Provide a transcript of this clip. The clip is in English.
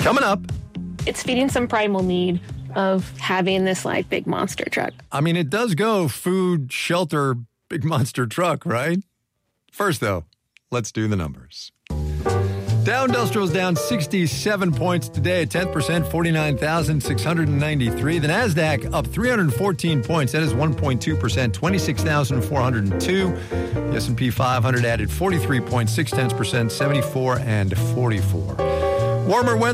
Coming up. It's feeding some primal need of having this like big monster truck. I mean, it does go food, shelter, big monster truck, right? First, though, let's do the numbers. Dow Industrial's down 67 points today, a 10%, 49,693. The NASDAQ up 314 points. That is 1.2%, 26,402. The S&P 500 added 43.6%, 74 and 44. Warmer weather.